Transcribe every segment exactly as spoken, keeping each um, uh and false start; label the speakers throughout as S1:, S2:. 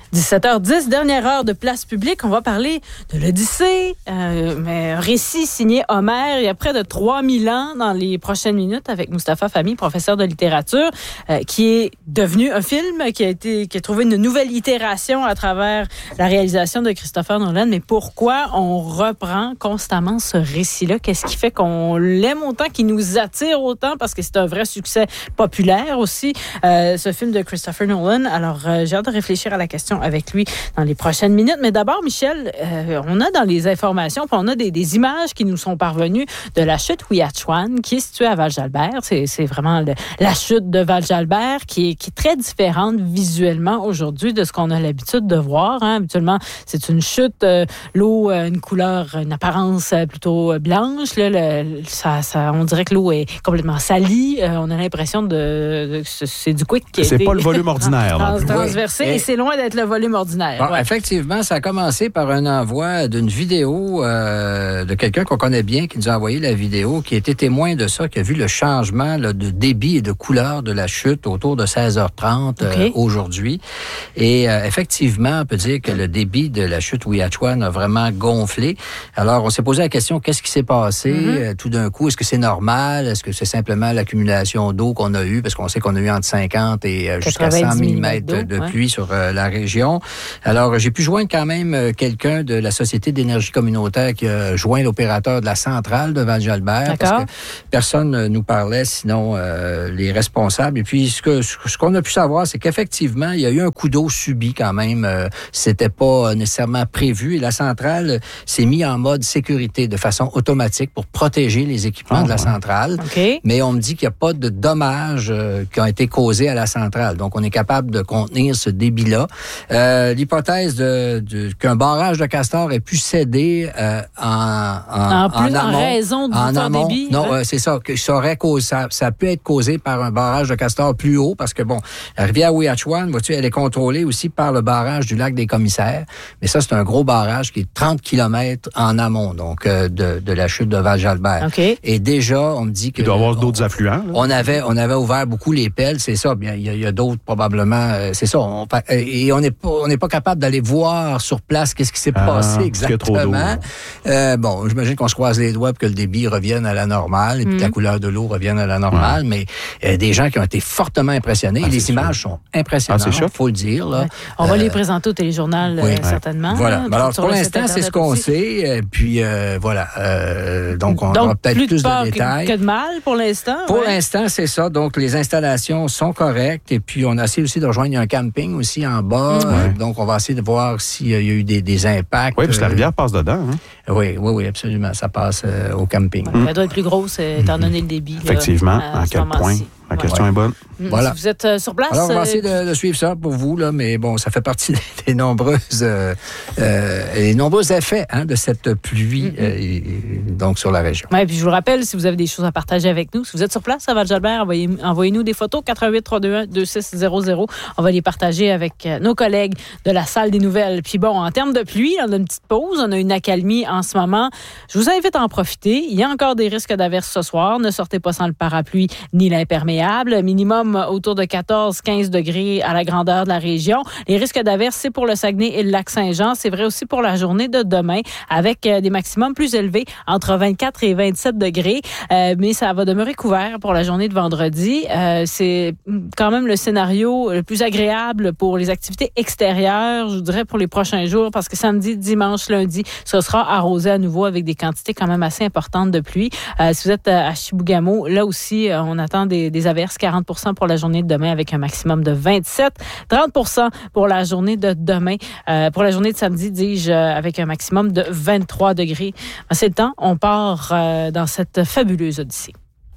S1: dix-sept heures dix, dernière heure de place publique. On va parler de l'Odyssée, euh, mais un récit signé Homère il y a près de trois mille ans dans les prochaines minutes avec Mustapha Fahmy, professeur de littérature, euh, qui est devenu un film qui a été qui a trouvé une nouvelle itération à travers la réalisation de Christopher Nolan. Mais pourquoi on reprend constamment ce récit-là? Qu'est-ce qui fait qu'on l'aime autant, qui nous attire autant? Parce que c'est un vrai succès populaire aussi, euh, ce film de Christopher Nolan. Alors, euh, j'ai hâte de réfléchir à la question avec lui dans les prochaines minutes. Mais d'abord, Michel, euh, on a dans les informations, puis on a des, des images qui nous sont parvenues de la chute Ouiachuan, qui est située à Val-Jalbert. C'est, c'est vraiment le, la chute de Val-Jalbert qui est, qui est très différente visuellement aujourd'hui de ce qu'on a l'habitude de voir. Hein. Habituellement, c'est une chute, euh, l'eau a une couleur, une apparence plutôt blanche. Là, le, ça, ça, on dirait que l'eau est complètement salie. Euh, on a l'impression de, de c'est du quick qui a
S2: c'est
S1: été
S2: pas le volume ordinaire.
S1: trans, transversé
S3: oui.
S1: et, et c'est loin d'être le volume ordinaire.
S3: Bon,
S1: ouais.
S3: Effectivement, ça a commencé par un envoi d'une vidéo euh, de quelqu'un qu'on connaît bien, qui nous a envoyé la vidéo, qui était témoin de ça, qui a vu le changement là, de débit et de couleur de la chute autour de seize heures trente okay. euh, aujourd'hui. Et euh, effectivement, on peut dire que le débit de la chute Ouiachuan a vraiment gonflé. Alors, on s'est posé la question, qu'est-ce qui s'est passé mm-hmm. euh, tout d'un coup? Est-ce que c'est normal? Est-ce que c'est simplement l'accumulation d'eau qu'on a eue? Parce qu'on sait qu'on a eu entre cinquante et euh, jusqu'à cent millimètres de pluie ouais. sur euh, la région. Alors, j'ai pu joindre quand même euh, quelqu'un de la Société d'énergie communautaire qui a joint l'opérateur de la centrale de Val-Jalbert. Parce que personne ne nous parlait, sinon euh, les responsables. Et puis, ce, que, ce qu'on a pu savoir, c'est qu'effectivement, il y a eu un coup d'eau subi quand même. Euh, c'était pas nécessairement prévu. Et la centrale s'est mise en mode sécurité de façon automatique pour protéger les équipements oh, de la centrale.
S1: Okay.
S3: Mais on me dit qu'il n'y a pas de dommages euh, qui ont été causés à la centrale. Donc, on est capable de contenir ce débit-là. Euh, l'hypothèse de, de, qu'un barrage de Castor ait pu céder euh, en, en,
S1: en, plus,
S3: en amont.
S1: En raison du
S3: en
S1: fort
S3: amont,
S1: débit.
S3: Non,
S1: hein?
S3: euh, c'est ça. Que ça, aurait causé, ça. Ça a pu être causé par un barrage de Castor plus haut parce que, bon, la rivière Ouiachuan, vois-tu, elle est contrôlée aussi par le barrage du lac des Commissaires. Mais ça, c'est un gros barrage qui est trente kilomètres en amont, donc, euh, de, de la chute de Val-Jalbert.
S1: Okay.
S3: Et déjà, on me dit que...
S2: Il doit y avoir d'autres affluents. Là.
S3: On avait, on avait ouvert beaucoup les pelles, c'est ça. Bien, il y a, il y a d'autres probablement, euh, c'est ça. On, et on n'est pas, on n'est pas capable d'aller voir sur place qu'est-ce qui s'est ah, passé exactement. Euh, bon, j'imagine qu'on se croise les doigts pour que le débit revienne à la normale et puis mm. que la couleur de l'eau revienne à la normale. Mm. Mais euh, des gens qui ont été fortement impressionnés. Ah, et les images sûr. sont impressionnantes, il ah, faut le dire. Là.
S1: Ouais. On va euh, les présenter au téléjournal oui. euh, certainement.
S3: Voilà. Là, alors pour l'instant, c'est ce qu'on aussi. sait. Et puis euh, voilà. Euh, donc on
S1: donc,
S3: aura peut-être
S1: plus
S3: plus
S1: de,
S3: de détails.
S1: Que de mal pour l'instant.
S3: Pour
S1: ouais.
S3: l'instant, c'est ça. Donc les installations sont correctes. Et puis on a essayé aussi de rejoindre un camping aussi en bas. Mm. Euh, donc on va essayer de voir s'il y a eu des, des impacts.
S2: Oui, parce que la rivière passe dedans. Hein?
S3: Oui, oui, oui, absolument. Ça passe euh, au camping.
S1: Ouais, mm. Elle doit être plus grosse, euh, étant donné le débit.
S2: Effectivement.
S1: Là,
S2: à, à quel point? La ouais. question est bonne.
S1: Mmh.
S3: Voilà.
S1: Si vous êtes euh, sur place...
S3: Alors, on va essayer de, de suivre ça pour vous, là, mais bon, ça fait partie des, des nombreuses, euh, euh, les nombreux effets hein, de cette pluie, mmh. euh, et, donc, sur la région.
S1: Oui, puis je vous rappelle, si vous avez des choses à partager avec nous, si vous êtes sur place à Val-Jalbert, envoyez, envoyez-nous des photos, quatre un huit, trois deux un, deux six zéro zéro. On va les partager avec euh, nos collègues de la salle des nouvelles. Puis bon, en termes de pluie, on a une petite pause, on a une accalmie en ce moment. Je vous invite à en profiter. Il y a encore des risques d'averses ce soir. Ne sortez pas sans le parapluie ni l'imperméable. Minimum autour de quatorze à quinze degrés à la grandeur de la région. Les risques d'averses, c'est pour le Saguenay et le Lac-Saint-Jean. C'est vrai aussi pour la journée de demain, avec euh, des maximums plus élevés, entre vingt-quatre et vingt-sept degrés. Euh, mais ça va demeurer couvert pour la journée de vendredi. Euh, c'est quand même le scénario le plus agréable pour les activités extérieures, je dirais, pour les prochains jours, parce que samedi, dimanche, lundi, ce sera arrosé à nouveau avec des quantités quand même assez importantes de pluie. Euh, si vous êtes à Chibougamau, là aussi, euh, on attend des, des averses, quarante pour cent pour la journée de demain avec un maximum de vingt-sept, trente pour cent pour la journée de demain, euh, pour la journée de samedi, dis-je, avec un maximum de vingt-trois degrés. C'est le temps, on part euh, dans cette fabuleuse odyssée.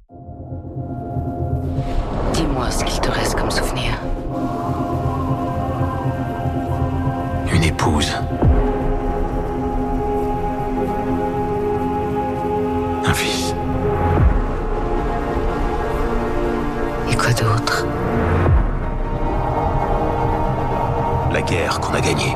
S4: Dis-moi ce qu'il te reste comme souvenir.
S5: Une épouse. Un fils.
S4: Et quoi d'autre?
S5: La guerre qu'on a gagnée.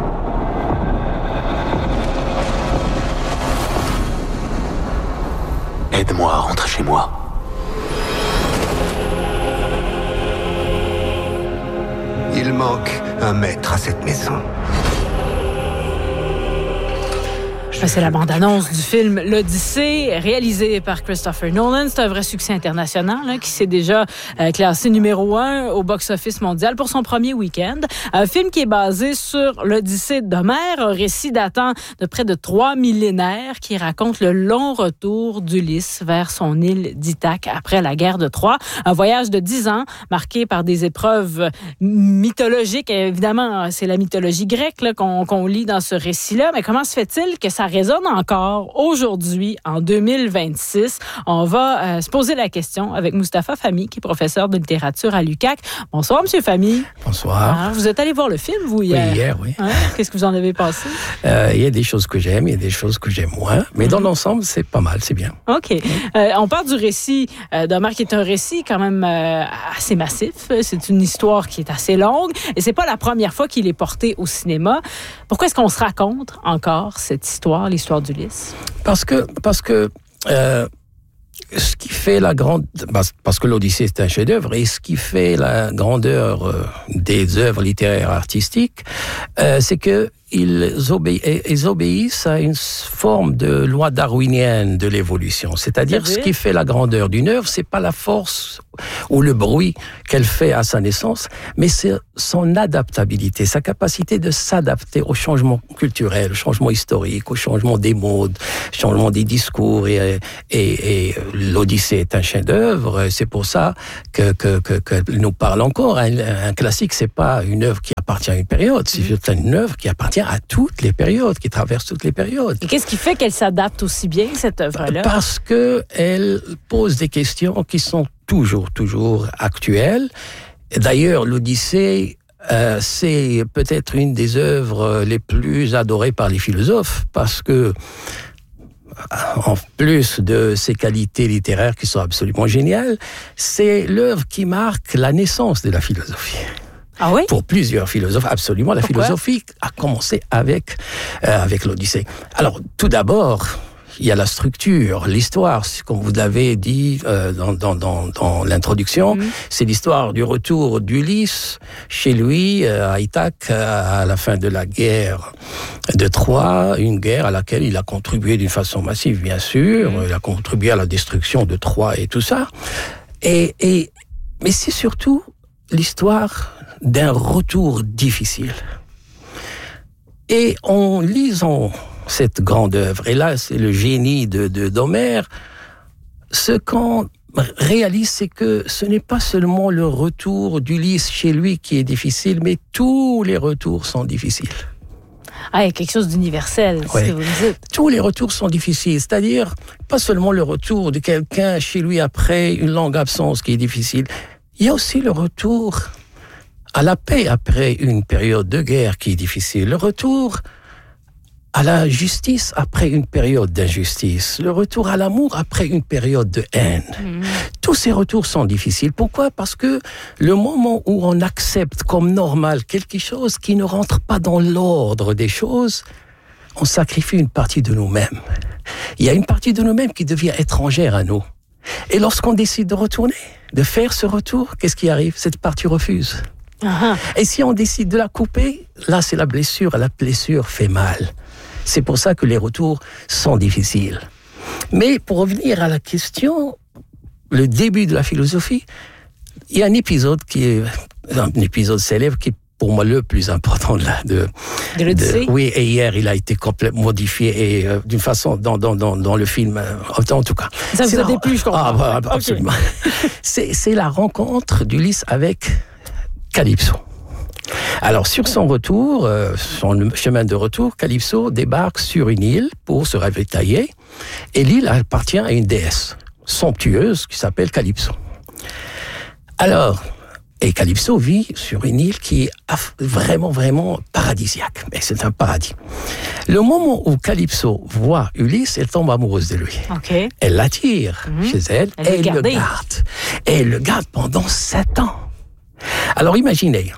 S5: Aide-moi à rentrer chez moi.
S6: Il Il manque un maître à cette maison.
S1: C'est la bande-annonce du film L'Odyssée, réalisé par Christopher Nolan. C'est un vrai succès international hein, qui s'est déjà euh, classé numéro un au box-office mondial pour son premier week-end. Un film qui est basé sur l'Odyssée d'Homère, un récit datant de près de trois millénaires qui raconte le long retour d'Ulysse vers son île d'Ithaque après la guerre de Troie. Un voyage de dix ans marqué par des épreuves mythologiques. Évidemment, c'est la mythologie grecque là, qu'on, qu'on lit dans ce récit-là. Mais comment se fait-il que ça résonne encore aujourd'hui, en deux mille vingt-six? On va euh, se poser la question avec Mustapha Fahmy, qui est professeur de littérature à l'U Q A C. Bonsoir, M. Fahmy.
S7: Bonsoir.
S1: Alors, vous êtes allé voir le film, vous, hier?
S7: Oui, hier, oui.
S1: Hein? Qu'est-ce que vous en avez pensé?
S7: Euh, il y a des choses que j'aime, il y a des choses que j'aime moins, mais mm-hmm. dans l'ensemble, c'est pas mal, c'est bien.
S1: OK. Euh, on parle du récit euh, d'Homère, qui est un récit quand même euh, assez massif. C'est une histoire qui est assez longue, et c'est pas la première fois qu'il est porté au cinéma. Pourquoi est-ce qu'on se raconte encore cette histoire, l'histoire d'Ulysse?
S7: Parce que, parce que euh, ce qui fait la grande... Parce que l'Odyssée, c'est un chef-d'œuvre, et ce qui fait la grandeur euh, des œuvres littéraires artistiques, euh, c'est que Ils, obé- ils obéissent à une forme de loi darwinienne de l'évolution. C'est-à-dire, ce qui fait la grandeur d'une œuvre, c'est pas la force ou le bruit qu'elle fait à sa naissance, mais c'est son adaptabilité, sa capacité de s'adapter au changement culturel, au changement historique, au changement des modes, au changement des discours. Et, et, et l'Odyssée est un chef-d'œuvre. C'est pour ça que, que, que, que nous parle encore. Un, un classique, c'est pas une œuvre qui appartient à une période, c'est juste une œuvre qui appartient à toutes les périodes, qui traverse toutes les périodes.
S1: Et qu'est-ce qui fait qu'elle s'adapte aussi bien, cette œuvre-là?
S7: Parce qu'elle pose des questions qui sont toujours, toujours actuelles. D'ailleurs, l'Odyssée, euh, c'est peut-être une des œuvres les plus adorées par les philosophes, parce que, en plus de ses qualités littéraires qui sont absolument géniales, c'est l'œuvre qui marque la naissance de la philosophie.
S1: Ah oui?
S7: Pour plusieurs philosophes, absolument. La
S1: Pourquoi?
S7: philosophie a commencé avec, euh, avec l'Odyssée. Alors, tout d'abord, il y a la structure, l'histoire, comme vous l'avez dit euh, dans, dans, dans, dans l'introduction, mmh. c'est l'histoire du retour d'Ulysse chez lui, euh, à Ithaque, à la fin de la guerre de Troie, une guerre à laquelle il a contribué d'une façon massive, bien sûr. Mmh. Il a contribué à la destruction de Troie et tout ça. Et, et, mais c'est surtout l'histoire d'un retour difficile. Et en lisant cette grande œuvre, et là c'est le génie de, de, d'Homère, ce qu'on réalise, c'est que ce n'est pas seulement le retour d'Ulysse chez lui qui est difficile, mais tous les retours sont difficiles.
S1: Ah, il y a quelque chose d'universel,
S7: oui.
S1: si vous le dites.
S7: Tous les retours sont difficiles, c'est-à-dire pas seulement le retour de quelqu'un chez lui après une longue absence qui est difficile, il y a aussi le retour à la paix après une période de guerre qui est difficile, le retour à la justice après une période d'injustice, le retour à l'amour après une période de haine. Mmh. Tous ces retours sont difficiles. Pourquoi? Parce que le moment où on accepte comme normal quelque chose qui ne rentre pas dans l'ordre des choses, on sacrifie une partie de nous-mêmes. Il y a une partie de nous-mêmes qui devient étrangère à nous. Et lorsqu'on décide de retourner, de faire ce retour, qu'est-ce qui arrive? Cette partie refuse. Uh-huh. Et si on décide de la couper, là c'est la blessure, la blessure fait mal. C'est pour ça que les retours sont difficiles. Mais pour revenir à la question, le début de la philosophie, il y a un épisode qui est un épisode célèbre qui est pour moi le plus important de la de,
S1: de l'Odyssée.
S7: De, oui, et hier il a été complètement modifié et euh, d'une façon dans dans dans dans le film euh, en tout cas.
S1: Ça vous a
S7: la,
S1: déplu, je comprends.
S7: Ah, bah, okay. Absolument. c'est c'est la rencontre d'Ulysse avec Calypso. Alors, sur son retour, euh, son chemin de retour, Calypso débarque sur une île pour se ravitailler, et l'île appartient à une déesse somptueuse qui s'appelle Calypso. Alors, et Calypso vit sur une île qui est vraiment, vraiment paradisiaque, mais c'est un paradis. Le moment où Calypso voit Ulysse, elle tombe amoureuse de lui.
S1: Okay.
S7: Elle l'attire mmh. chez elle, elle et elle le garde. Et elle le garde pendant sept ans. Alors imaginez,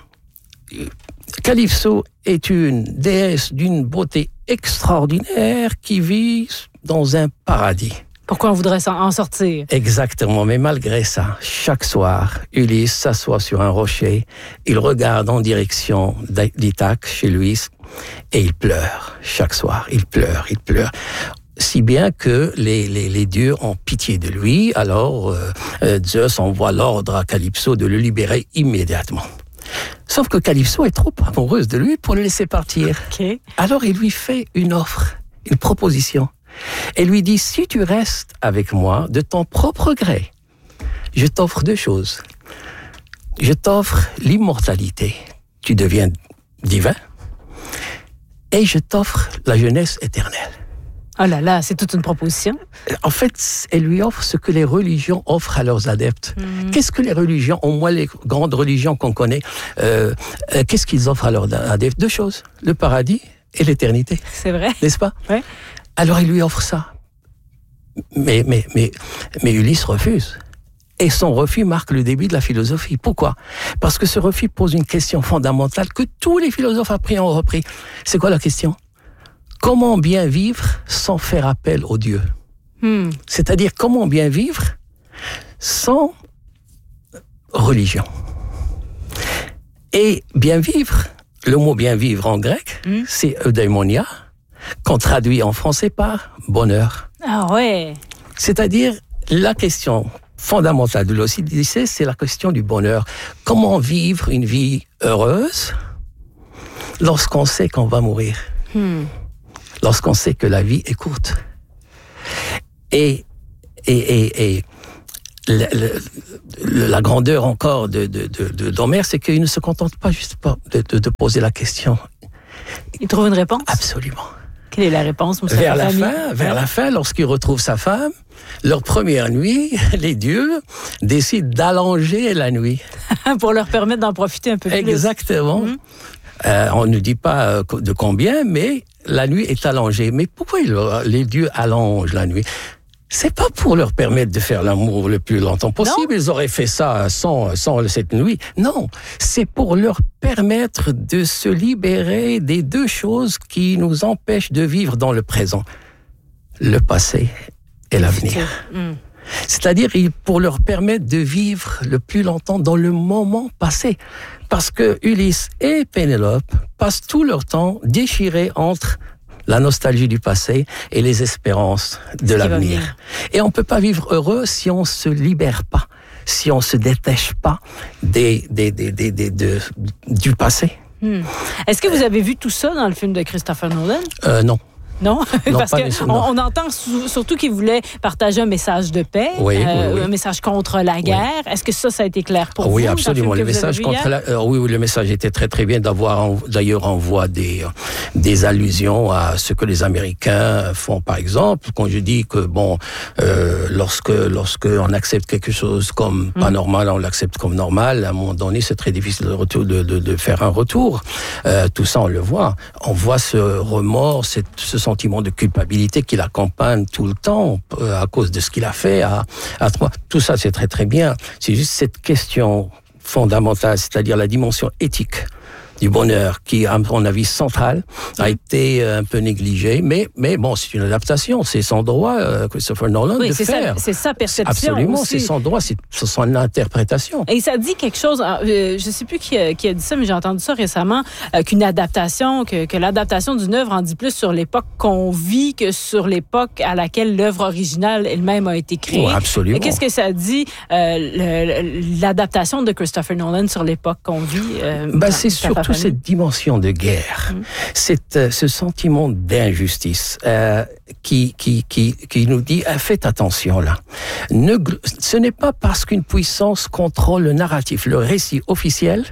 S7: Calypso est une déesse d'une beauté extraordinaire qui vit dans un paradis.
S1: Pourquoi on voudrait en sortir?
S7: Exactement, mais malgré ça, chaque soir, Ulysse s'assoit sur un rocher, il regarde en direction d'Ithaque, chez lui, et il pleure. Chaque soir, il pleure, il pleure. Si bien que les, les, les dieux ont pitié de lui, alors euh, euh, Zeus envoie l'ordre à Calypso de le libérer immédiatement. Sauf que Calypso est trop amoureuse de lui pour le laisser partir.
S1: Okay.
S7: Alors il lui fait une offre, une proposition. Elle lui dit, si tu restes avec moi de ton propre gré, je t'offre deux choses. Je t'offre l'immortalité, tu deviens divin, et je t'offre la jeunesse éternelle.
S1: Oh là là, c'est toute une proposition.
S7: En fait, elle lui offre ce que les religions offrent à leurs adeptes. Mmh. Qu'est-ce que les religions, au moins les grandes religions qu'on connaît, euh, euh, qu'est-ce qu'ils offrent à leurs adeptes? Deux choses, le paradis et l'éternité.
S1: C'est vrai.
S7: N'est-ce pas?
S1: Oui.
S7: Alors il lui offre ça. Mais, mais, mais, mais Ulysse refuse. Et son refus marque le début de la philosophie. Pourquoi? Parce que ce refus pose une question fondamentale que tous les philosophes après ont repris. C'est quoi la question? Comment bien vivre sans faire appel aux dieux? Hmm. C'est-à-dire, comment bien vivre sans religion? Et bien vivre, le mot bien vivre en grec, hmm. c'est eudaimonia, qu'on traduit en français par bonheur.
S1: Ah ouais.
S7: C'est-à-dire, la question fondamentale de l'Odyssée, c'est la question du bonheur. Comment vivre une vie heureuse lorsqu'on sait qu'on va mourir? Hmm. Lorsqu'on sait que la vie est courte. Et, et, et, et le, le, la grandeur encore de, de, de, d'Homère, c'est qu'il ne se contente pas juste de, de, de poser la question.
S1: Il trouve une réponse?
S7: Absolument.
S1: Quelle est la réponse, monsieur?
S7: Vers la fin, vers la fin, lorsqu'il retrouve sa femme, leur première nuit, les dieux décident d'allonger la nuit.
S1: Pour leur permettre d'en profiter un peu plus.
S7: Exactement. Mmh. Euh, on ne dit pas de combien, mais la nuit est allongée. Mais pourquoi les dieux allongent la nuit? C'est pas pour leur permettre de faire l'amour le plus longtemps possible. Non. Ils auraient fait ça sans, sans cette nuit. Non, c'est pour leur permettre de se libérer des deux choses qui nous empêchent de vivre dans le présent. Le passé et l'avenir. Mmh. C'est-à-dire pour leur permettre de vivre le plus longtemps dans le moment passé. Parce que Ulysse et Pénélope passent tout leur temps déchirés entre la nostalgie du passé et les espérances de l'avenir. Et on ne peut pas vivre heureux si on ne se libère pas, si on ne se détache pas des, des, des, des, des, de, du passé.
S1: Hmm. Est-ce que vous avez vu tout ça dans le film de Christopher Nolan?
S7: Euh, non.
S1: Non,
S7: non
S1: parce qu'on on entend surtout qu'il voulait partager un message de paix,
S7: oui,
S1: euh,
S7: oui, oui.
S1: un message contre la guerre. Oui. Est-ce que ça, ça a été clair pour
S7: oui,
S1: vous?
S7: Oui, absolument. Le message contre la... euh, oui, oui, le message était très, très bien. D'avoir, d'ailleurs, on voit des, des allusions à ce que les Américains font, par exemple. Quand je dis que, bon, euh, lorsque, lorsque on accepte quelque chose comme mm. pas normal, on l'accepte comme normal. À un moment donné, c'est très difficile de, retour, de, de, de faire un retour. Euh, tout ça, on le voit. On voit ce remords, cette, ce sentiment de culpabilité qui l'accompagne tout le temps à cause de ce qu'il a fait à, à trois. Tout ça, c'est très très bien. C'est juste cette question fondamentale, c'est-à-dire la dimension éthique du bonheur, qui, à mon avis, centrale, a été un peu négligée. Mais, mais bon, c'est une adaptation. C'est son droit, euh, Christopher Nolan,
S1: oui,
S7: de
S1: c'est
S7: faire.
S1: Sa, c'est sa perception.
S7: Absolument,
S1: aussi.
S7: C'est son droit, c'est son interprétation.
S1: Et ça dit quelque chose, euh, je ne sais plus qui a, qui a dit ça, mais j'ai entendu ça récemment, euh, qu'une adaptation, que, que l'adaptation d'une œuvre en dit plus sur l'époque qu'on vit que sur l'époque à laquelle l'œuvre originale elle-même a été créée.
S7: Oh, absolument.
S1: Et qu'est-ce que ça dit, euh, le, l'adaptation de Christopher Nolan sur l'époque qu'on vit? Euh,
S7: ben, c'est surtout cette dimension de guerre, mmh. cette, euh, ce sentiment d'injustice euh, qui, qui, qui, qui nous dit ah, faites attention là. Ne, ce n'est pas parce qu'une puissance contrôle le narratif, le récit officiel,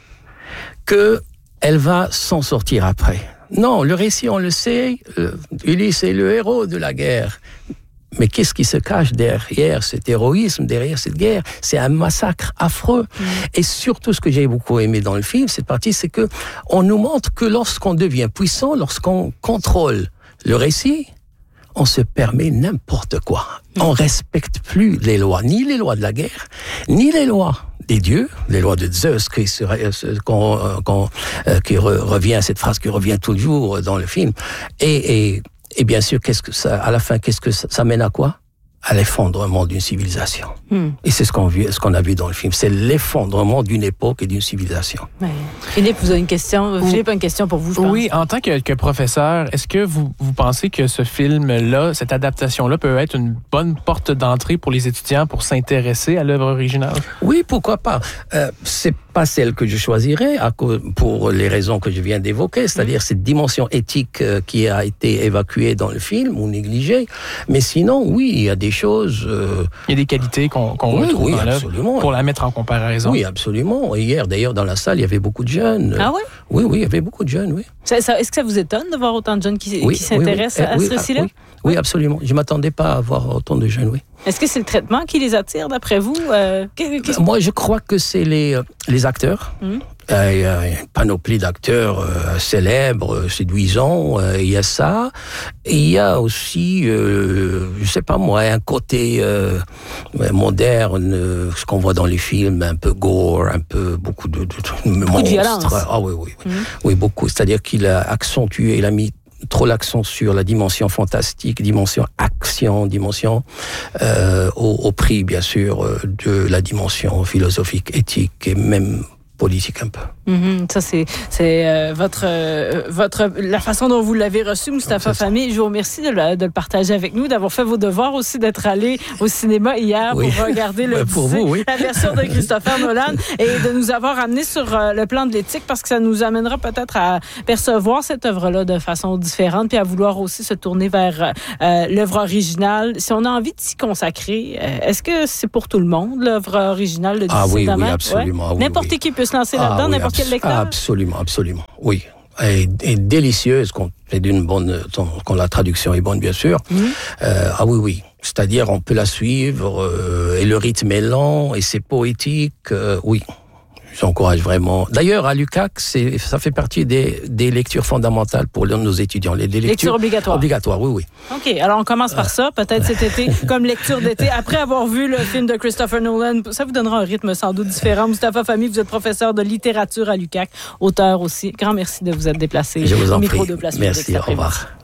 S7: qu'elle va s'en sortir après. Non, le récit, on le sait, euh, Ulysse est le héros de la guerre. Mais qu'est-ce qui se cache derrière cet héroïsme, derrière cette guerre? C'est un massacre affreux. Mmh. Et surtout, ce que j'ai beaucoup aimé dans le film, cette partie, c'est que on nous montre que lorsqu'on devient puissant, lorsqu'on contrôle le récit, on se permet n'importe quoi. Mmh. On respecte plus les lois, ni les lois de la guerre, ni les lois des dieux, les lois de Zeus, qui, serait, qu'on, qu'on, euh, qui re, revient, cette phrase qui revient toujours dans le film. Et, et Et bien sûr, qu'est-ce que ça, à la fin, qu'est-ce que ça, ça mène à quoi? à l'effondrement d'une civilisation.
S1: Hmm.
S7: Et c'est ce qu'on, vu, ce qu'on a vu dans le film. C'est l'effondrement d'une époque et d'une civilisation.
S1: Ouais. Philippe, vous avez une question. Ou... Philippe a une question pour vous, je pense.
S8: Oui, en tant que, que professeur, est-ce que vous, vous pensez que ce film-là, cette adaptation-là, peut être une bonne porte d'entrée pour les étudiants pour s'intéresser à l'œuvre originale?
S7: Oui, pourquoi pas. Euh, c'est pas celle que je choisirais à cause, pour les raisons que je viens d'évoquer, c'est-à-dire mmh. cette dimension éthique euh, qui a été évacuée dans le film ou négligée. Mais sinon, oui, il y a des choses... Euh...
S8: Il y a des qualités qu'on, qu'on
S7: oui,
S8: retrouve
S7: oui,
S8: dans l'œuvre pour la mettre en comparaison.
S7: Oui, absolument. Hier, d'ailleurs, dans la salle, il y avait beaucoup de jeunes.
S1: Ah oui?
S7: Oui, oui, il y avait beaucoup de jeunes, oui.
S1: Ça, ça, est-ce que ça vous étonne de voir autant de jeunes qui,
S7: oui,
S1: qui s'intéressent
S7: oui, oui.
S1: à
S7: oui,
S1: ce récit-là?
S7: Oui, oui, absolument. Je ne m'attendais pas à voir autant de jeunes, oui.
S1: Est-ce que c'est le traitement qui les attire, d'après vous? Euh, qu'est-ce...
S7: Moi, je crois que c'est les, les acteurs. Mmh. Euh, il y a une panoplie d'acteurs euh, célèbres, séduisants. Euh, il y a ça. Et il y a aussi, euh, je sais pas moi, un côté euh, moderne, euh, ce qu'on voit dans les films, un peu gore, un peu beaucoup de, de, de
S1: beaucoup
S7: monstres.
S1: de violence.
S7: Ah oui, oui, oui.
S1: Mmh.
S7: Oui, beaucoup. C'est-à-dire qu'il a accentué, il a mis trop l'accent sur la dimension fantastique, dimension action, dimension euh, au, au prix, bien sûr, de la dimension philosophique, éthique et même politique un peu.
S1: Mm-hmm. Ça, c'est, c'est euh, votre, euh, votre, la façon dont vous l'avez reçu, Mustapha Fahmy. Je vous remercie de le, de le partager avec nous, d'avoir fait vos devoirs aussi, d'être allé au cinéma hier oui. pour regarder le
S7: pour vous, oui.
S1: la version de Christopher Nolan et de nous avoir amené sur euh, le plan de l'éthique parce que ça nous amènera peut-être à percevoir cette œuvre-là de façon différente puis à vouloir aussi se tourner vers euh, l'œuvre originale. Si on a envie de s'y consacrer, euh, est-ce que c'est pour tout le monde, l'œuvre originale de
S7: Ah oui, oui,
S1: ouais?
S7: absolument. Oui,
S1: n'importe
S7: oui.
S1: qui peut se lancer là-dedans,
S7: ah, oui,
S1: n'importe quel lecteur?
S7: Absolument, absolument, oui. Et, et délicieuse, qu'on, et d'une bonne, quand la traduction est bonne, bien sûr. Mmh. Euh, ah oui, oui. C'est-à-dire, on peut la suivre, euh, et le rythme est lent, et c'est poétique, euh, oui. J'encourage vraiment. D'ailleurs, à l'U Q A C, c'est, ça fait partie des, des lectures fondamentales pour nos étudiants. Les, les lectures
S1: lecture obligatoire.
S7: Obligatoire, oui, oui.
S1: OK, alors on commence par ça, peut-être cet été, comme lecture d'été. Après avoir vu le film de Christopher Nolan, ça vous donnera un rythme sans doute différent. Mustapha Fahmy, vous êtes professeur de littérature à l'U Q A C, auteur aussi. Grand merci de vous être déplacé.
S7: Je vous en
S1: au micro
S7: prie.
S1: de Place
S7: Merci, au revoir.